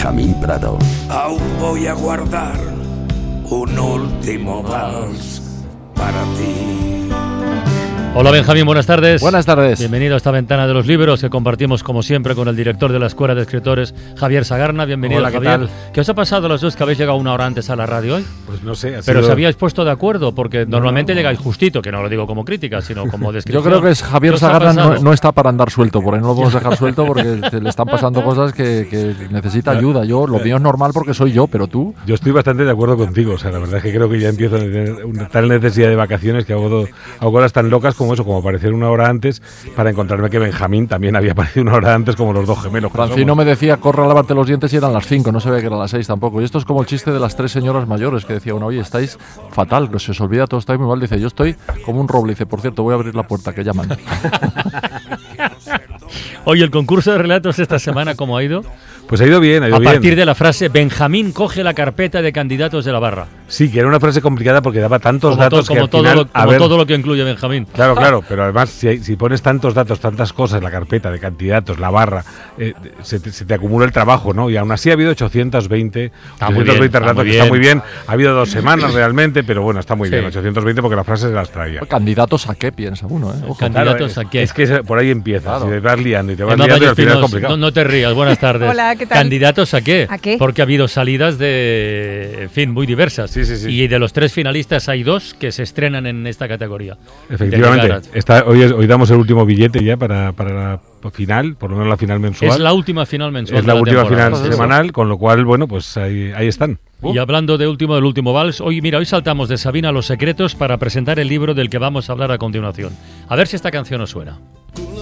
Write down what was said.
Benjamín Prado. Aún voy a guardar un último vals para ti. Hola Benjamín, buenas tardes. Buenas tardes. Bienvenido a esta ventana de los libros que compartimos como siempre con el director de la Escuela de Escritores, Javier Sagarna. Bienvenido. Hola, ¿qué Javier. tal? ¿Qué os ha pasado a los dos que habéis llegado una hora antes a la radio hoy? Pues no sé. Pero os habíais puesto de acuerdo, porque normalmente llegáis justito, que no lo digo como crítica, sino como descripción. Yo creo que Javier ¿Qué os ha Sagarna pasado? no está para andar suelto, porque no lo podemos dejar suelto porque le están pasando cosas que necesita ayuda. Lo mío es normal porque soy yo, pero tú... Yo estoy bastante de acuerdo contigo. O sea, la verdad es que creo que ya empiezo a tener una tal necesidad de vacaciones que hago cosas tan locas como eso, como aparecer una hora antes para encontrarme que Benjamín también había aparecido una hora antes como los dos gemelos. Francino me decía, corre a lavarte los dientes y eran las 5, no se ve que eran las 6 tampoco. Y esto es como el chiste de las 3 señoras mayores que decía uno, oye, estáis fatal, que se os olvida todo, estáis muy mal. Dice, yo estoy como un roble. Dice, por cierto, voy a abrir la puerta, que llaman. Oye, el concurso de relatos esta semana, ¿cómo ha ido? Pues ha ido bien, A partir de la frase, Benjamín coge la carpeta de candidatos de la barra. Sí, que era una frase complicada porque daba tantos datos que al final... todo lo que incluye Benjamín. Claro, pero además si pones tantos datos, tantas cosas en la carpeta de candidatos, la barra, se te acumula el trabajo, ¿no? Y aún así ha habido 820 relatos, que está muy bien. Ha habido 2 semanas realmente, pero bueno, está muy bien, 820 porque las frases las traía. ¿Candidatos a qué piensa uno? Ojo. ¿Candidatos a qué? Es que por ahí empieza, Claro. si te vas liando y te vas Emma liando y al final es Ballesteros, complicado. no te rías, buenas tardes. Hola, ¿qué tal? ¿Candidatos a qué? ¿A qué? Porque ha habido salidas de, en fin, muy diversas. Sí. Y de los 3 finalistas hay 2 que se estrenan en esta categoría. Efectivamente, hoy damos el último billete ya para la final, por lo menos la final mensual. Es la última final mensual. Es la de última temporada. final semanal, con lo cual, bueno, pues ahí están. Y hablando del último vals, hoy saltamos de Sabina a Los Secretos para presentar el libro del que vamos a hablar a continuación. A ver si esta canción os suena.